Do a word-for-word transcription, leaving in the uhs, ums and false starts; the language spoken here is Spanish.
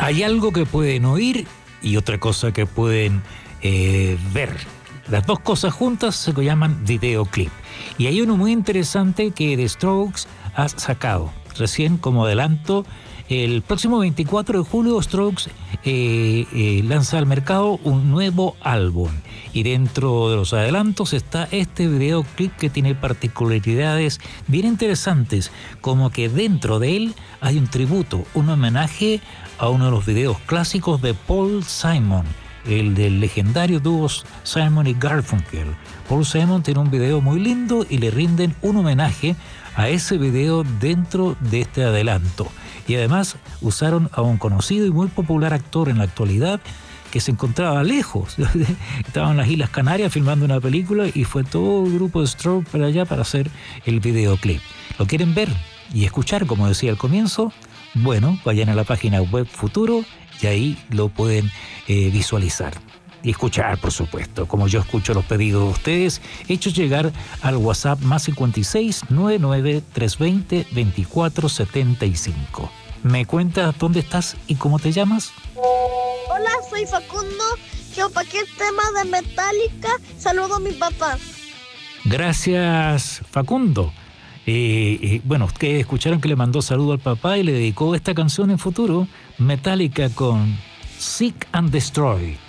Hay algo que pueden oír y otra cosa que pueden eh, ver. Las dos cosas juntas se llaman videoclip. Y hay uno muy interesante que The Strokes ha sacado recién como adelanto. El próximo veinticuatro de julio Strokes eh, eh, lanza al mercado un nuevo álbum y dentro de los adelantos está este videoclip que tiene particularidades bien interesantes, como que dentro de él hay un tributo, un homenaje a uno de los videos clásicos de Paul Simon, el del legendario dúo Simon y Garfunkel. Paul Simon tiene un video muy lindo y le rinden un homenaje a ese video dentro de este adelanto. Y además usaron a un conocido y muy popular actor en la actualidad que se encontraba lejos. Estaba en las Islas Canarias filmando una película y fue todo el grupo de Stroke para allá para hacer el videoclip. ¿Lo quieren ver y escuchar, como decía al comienzo? Bueno, vayan a la página web Futuro y ahí lo pueden eh, visualizar. Y escuchar, por supuesto, como yo escucho los pedidos de ustedes, hechos llegar al WhatsApp más cincuenta y seis, noventa y nueve, trescientos veinte, veinticuatro setenta y cinco. ¿Me cuentas dónde estás y cómo te llamas? Hola, soy Facundo. Yo para qué tema de Metallica. Saludo a mi papá. Gracias, Facundo. Eh, eh, bueno, ustedes escucharon que le mandó saludo al papá y le dedicó esta canción en Futuro, Metallica con Seek and Destroy.